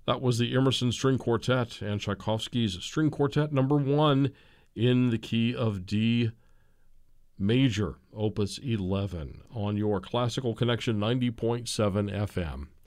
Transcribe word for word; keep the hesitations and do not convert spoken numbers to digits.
That was the Emerson String Quartet and Tchaikovsky's String Quartet number one in the key of D major, opus eleven, on your Classical Connection ninety point seven F M.